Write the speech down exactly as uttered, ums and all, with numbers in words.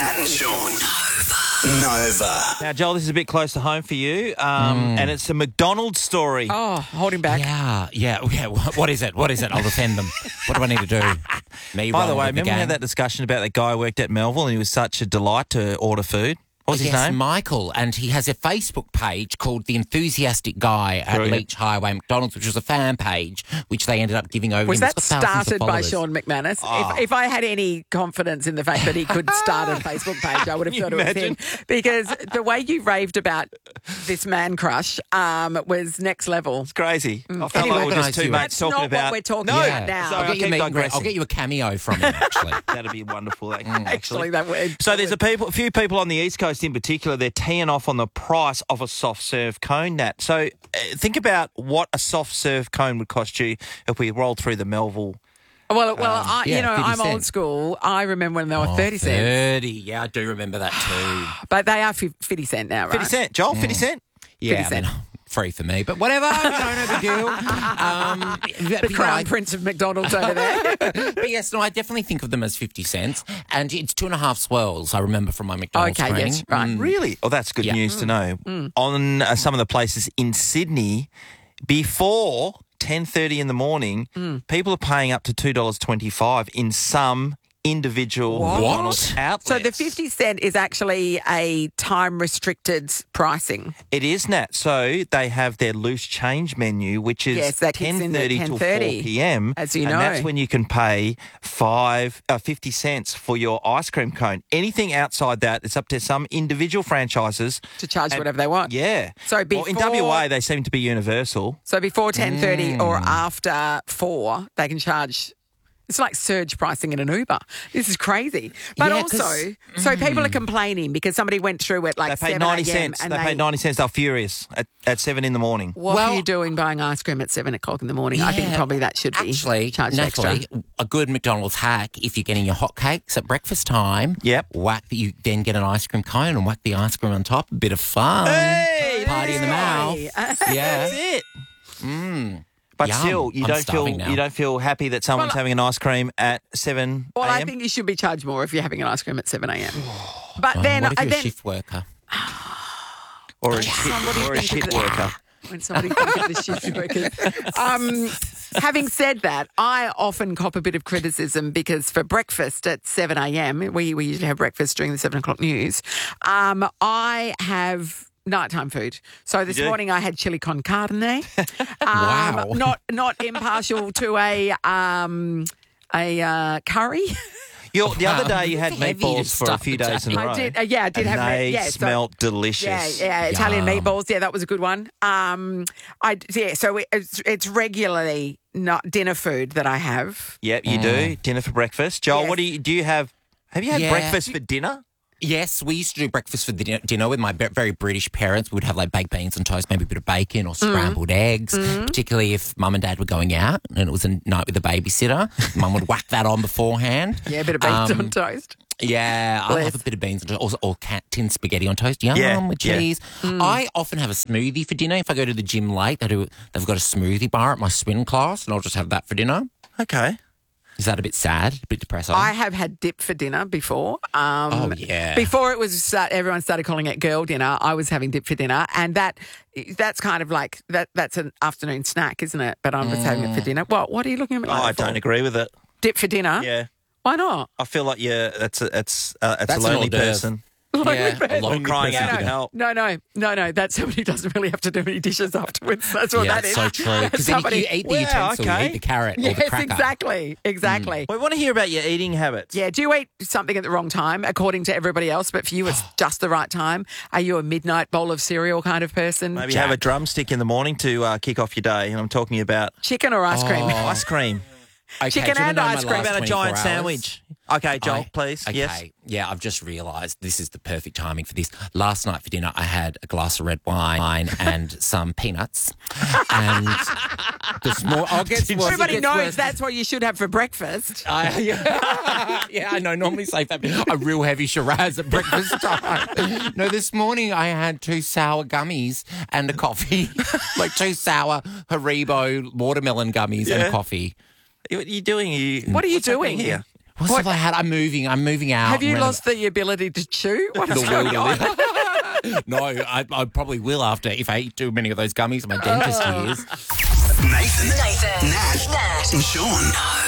Nat and Sean. Nova. Now, Joel, this is a bit close to home for you, um, and it's a McDonald's story. Oh, hold him back. Yeah, yeah, yeah. What is it? What is it? I'll defend them. What do I need to do? Me By the wrong way, with remember we gang? had that discussion about that guy who worked at Melville and he was such a delight to order food? What was his yes, name? Michael, and he has a Facebook page called The Enthusiastic Guy at Brilliant. Leach Highway McDonald's, which was a fan page, which they ended up giving over. Was to him. that It's got thousands of started by followers. Sean McManus? Oh. If, if I had any confidence in the fact that he could start a Facebook page, I would have Can you thought it was him. imagine? Because the way you raved about this man crush um, was next level. It's crazy. I felt Anyway, like we were just recognise two you. mates That's talking not about... what we're talking no, about now. Sorry, I'll I'll get, you keep meet and greet. I'll digressing. get you a cameo from him, actually. That'd be wonderful, that, actually. Actually, that would. So there's a people, a few people on the East Coast in particular, they're teeing off on the price of a soft serve cone, Nat. So uh, think about what a soft serve cone would cost you if we rolled through the Melville. Well, well, I, yeah, you know, fifty I'm old cents. school. I remember when they were Oh, thirty cents, thirty, yeah, I do remember that too. but they are fif- fifty cent now, right? fifty cent, Joel, fifty cent? Yeah, I cent. mean, free for me, but whatever, you know, no big deal. Um, The but, crown right, prince of McDonald's over there. but yes, no, I definitely think of them as fifty cents, and it's two and a half swirls, I remember from my McDonald's Okay, training. yes, right. Really? Oh, that's good Yeah. news to know. On uh, some of the places in Sydney, before ten thirty in the morning, people are paying up to two dollars twenty-five in some individual What? McDonald's outlets. So the fifty cent is actually a time restricted pricing. It is, Nat. So they have their loose change menu, which is Yes, that kicks in ten at thirty till four ten thirty, p.m. as you and know. that's when you can pay five, uh, fifty cents for your ice cream cone. Anything outside that, it's up to some individual franchises To charge And- whatever they want. Yeah. So well, in before- W A, they seem to be universal. So before ten thirty or Mm. after four, they can charge. It's like surge pricing in an Uber. This is crazy. But Yeah, 'cause- also, so people are complaining because somebody went through it like They paid seven ninety a.m. cents. and They, paid ninety cents. They're furious at, at seven in the morning. What Well- are you doing buying ice cream at seven o'clock in the morning? I think Yeah, probably that should be Actually, charged Natalie, extra. a good McDonald's hack, if you're getting your hotcakes at breakfast time, Yep. whack you then get an ice cream cone and whack the ice cream on top. A bit of fun. Hey, Party in the mouth. Hey. Yeah. That's it. But Yum. still, you I'm don't feel starving now. you don't feel happy that someone's Well, having an ice cream at seven Well, a.m. I think you should be charged more if you're having an ice cream at seven a.m. But Oh, then, what if uh, you're a then shift worker? or a shit, or a shit worker. when somebody thinks of the shift workers. Um, having said that, I often cop a bit of criticism because for breakfast at seven a.m., we, we usually have breakfast during the seven o'clock news, um, I have nighttime food. So this do? morning I had chili con carne. Um, Wow. Not, not impartial to a, um, a uh, curry. You're, the other day you had Heavy meatballs for a stuff, few days in a Jackie. row. I did, uh, yeah, I did and have they yeah, so- smelt delicious. Yeah, yeah, Italian Yum. meatballs. Yeah, that was a good one. Um, I yeah, so it's it's regularly not dinner food that I have. Yep, you do. Dinner for breakfast. Joel, Yes. what do you do? You have? Have you had Yeah. breakfast for dinner? Yes, we used to do breakfast for dinner, dinner with my be- very British parents. We would have like baked beans and toast, maybe a bit of bacon or scrambled eggs, particularly if mum and dad were going out and it was a night with a babysitter. Mum would whack that on beforehand. Yeah, a bit of beans Um, on toast. Yeah, I Bless. love a bit of beans and toast, or, or cat tin spaghetti on toast. Yum, Yeah, with yeah. cheese. I often have a smoothie for dinner. If I go to the gym late, they do, they've got a smoothie bar at my spin class, and I'll just have that for dinner. Okay. Is that a bit sad? A bit depressing? I have had dip for dinner before. Um, Oh, yeah. Before it was start, everyone started calling it girl dinner. I was having dip for dinner, and that that's kind of like that. That's an afternoon snack, isn't it? But I was having it for dinner. What? What are you looking at me Oh, like I that for? don't agree with it. Dip for dinner? Yeah, Why not? I feel like yeah, that's a, that's uh, it's That's a an lonely hors d'oeuvre. person. yeah, a Or lonely crying person out for for dinner. help. No, no, no, no. That's somebody who doesn't really have to do any dishes afterwards. That's what Yeah, that is. that's so true. Because then Somebody- you eat the Well, utensil, you okay. eat the carrot or the Yes, cracker. exactly, exactly. We want to hear about your eating habits. Yeah, do you eat something at the wrong time, according to everybody else, but for you it's just the right time? Are you a midnight bowl of cereal kind of person? Maybe Jack. have a drumstick in the morning to uh, kick off your day. And I'm talking about Chicken or ice cream? ice cream. Okay, Chicken do you wanna and know my ice cream. last About a twenty-four giant hours? sandwich. Okay, Joel, I- please. Okay. Yes. Yeah, I've just realised this is the perfect timing for this. Last night for dinner, I had a glass of red wine and some peanuts. And this morning, I'll get worse. Everybody It gets knows worse. that's what you should have for breakfast. I, yeah. yeah, I know. Normally say that. A real heavy Shiraz at breakfast time. No, this morning I had two sour gummies and a coffee. Like two sour Haribo watermelon gummies and Yeah. a coffee. What are you doing? You, What are you what's happening doing? here? What, What- have I had? I'm moving. I'm moving out. Have you I'm lost the ability to chew? What the is will going to on? live? No, I, I probably will after if I eat too many of those gummies in my dentist years. Nathan, Nathan, Nat, Nat, and Sean.